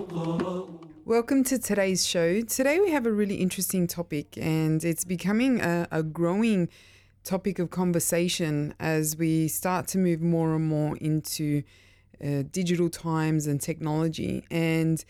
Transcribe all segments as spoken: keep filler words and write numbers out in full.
Welcome to today's show. Today we have a really interesting topic, and it's becoming a, a growing topic of conversation as we start to move more and more into uh, digital times and technology. And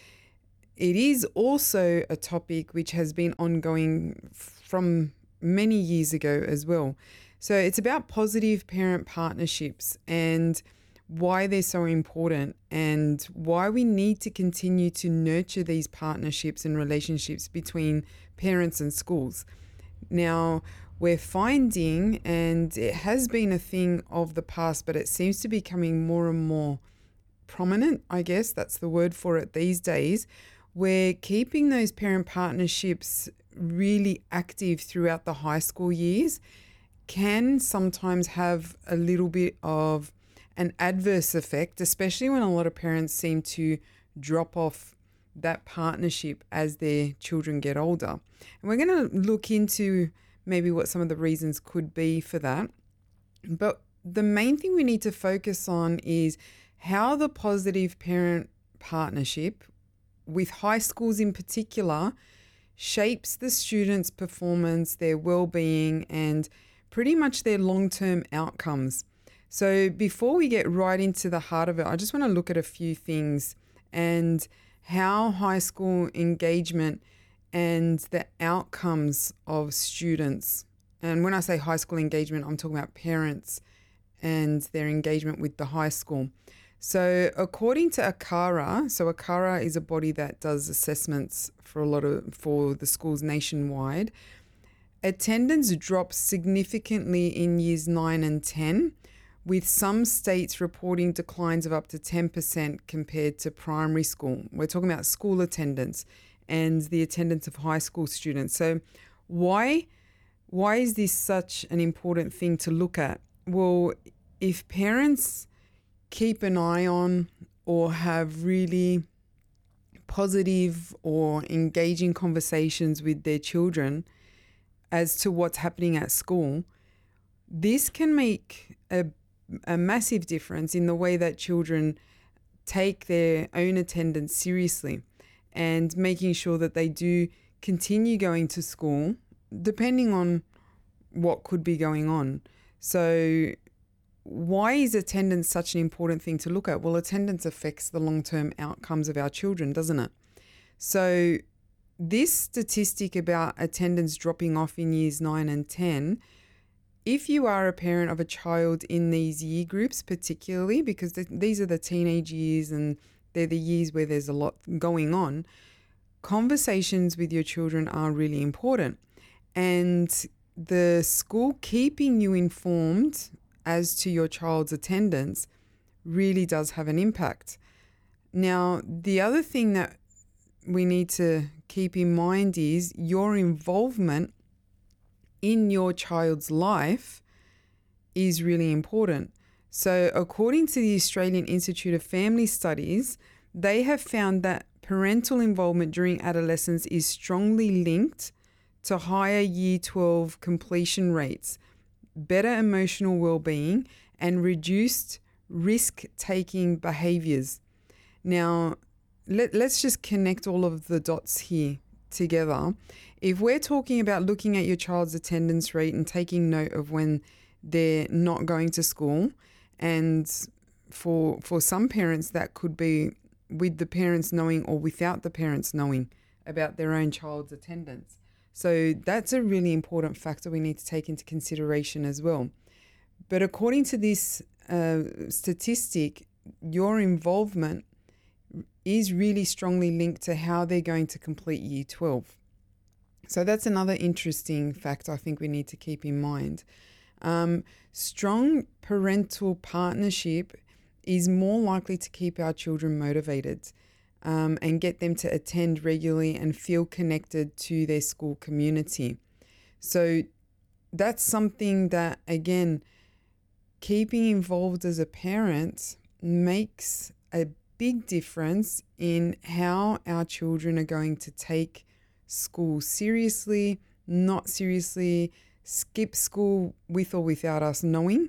it is also a topic which has been ongoing from many years ago as well. So it's about positive parent partnerships and why they're so important and why we need to continue to nurture these partnerships and relationships between parents and schools. Now, we're finding, and it has been a thing of the past, but it seems to be becoming more and more prominent, I guess that's the word for it these days. We're keeping those parent partnerships really active throughout the high school years can sometimes have a little bit of an adverse effect, especially when a lot of parents seem to drop off that partnership as their children get older. And we're going to look into maybe what some of the reasons could be for that. But the main thing we need to focus on is how the positive parent partnership, with high schools in particular, shapes the students' performance, their well-being, and pretty much their long-term outcomes. So before we get right into the heart of it, I just want to look at a few things and how high school engagement and the outcomes of students, and when I say high school engagement, I'm talking about parents and their engagement with the high school. So according to ACARA, so ACARA is a body that does assessments for a lot of for the schools nationwide, attendance drops significantly in years nine and ten, with some states reporting declines of up to ten percent compared to primary school. We're talking about school attendance and the attendance of high school students. So why, why is this such an important thing to look at? Well, if parents keep an eye on or have really positive or engaging conversations with their children as to what's happening at school, this can make a a massive difference in the way that children take their own attendance seriously and making sure that they do continue going to school depending on what could be going on. So why is attendance such an important thing to look at? Well, attendance affects the long-term outcomes of our children, doesn't it? So this statistic about attendance dropping off in years nine and ten, if you are a parent of a child in these year groups, particularly because th- these are the teenage years and they're the years where there's a lot going on, conversations with your children are really important. And the school keeping you informed as to your child's attendance really does have an impact. Now, the other thing that we need to keep in mind is your involvement in your child's life is really important. So according to the Australian Institute of Family Studies, they have found that parental involvement during adolescence is strongly linked to higher year twelve completion rates, better emotional well-being, and reduced risk-taking behaviours. Now, let, let's just connect all of the dots here together. If we're talking about looking at your child's attendance rate and taking note of when they're not going to school, and for for some parents that could be with the parents knowing or without the parents knowing about their own child's attendance. So that's a really important factor we need to take into consideration as well. But according to this uh, statistic, your involvement is really strongly linked to how they're going to complete year twelve. So that's another interesting fact I think we need to keep in mind. Um, strong parental partnership is more likely to keep our children motivated um, and get them to attend regularly and feel connected to their school community. So that's something that, again, keeping involved as a parent makes a big difference in how our children are going to take school seriously, not seriously, skip school with or without us knowing.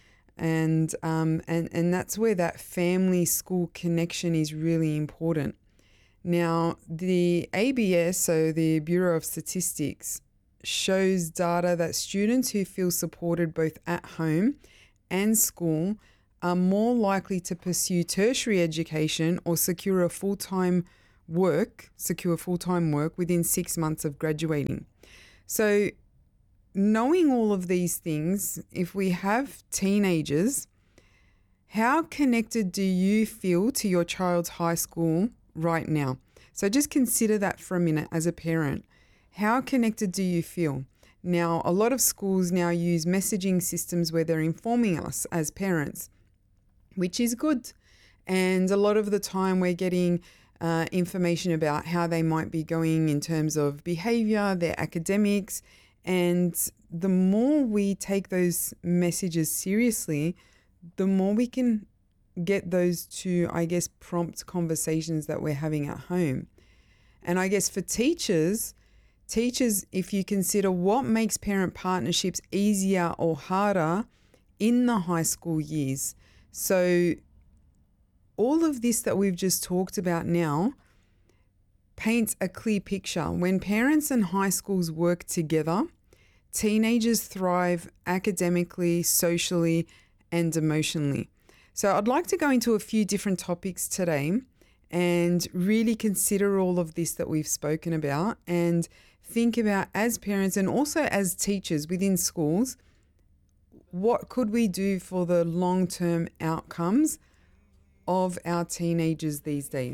And um and, and that's where that family school connection is really important. Now, the A B S, so the Bureau of Statistics, shows data that students who feel supported both at home and school are more likely to pursue tertiary education or secure a full-time work, secure full-time work within six months of graduating. So knowing all of these things, if we have teenagers, how connected do you feel to your child's high school right now? So just consider that for a minute as a parent. How connected do you feel? Now, a lot of schools now use messaging systems where they're informing us as parents, which is good. And a lot of the time we're getting uh, information about how they might be going in terms of behavior, their academics. And the more we take those messages seriously, the more we can get those to, I guess, prompt conversations that we're having at home. And I guess for teachers, teachers, if you consider what makes parent partnerships easier or harder in the high school years. So all of this that we've just talked about now paints a clear picture. When parents and high schools work together, teenagers thrive academically, socially, and emotionally. So I'd like to go into a few different topics today and really consider all of this that we've spoken about and think about, as parents and also as teachers within schools, what could we do for the long-term outcomes of our teenagers these days?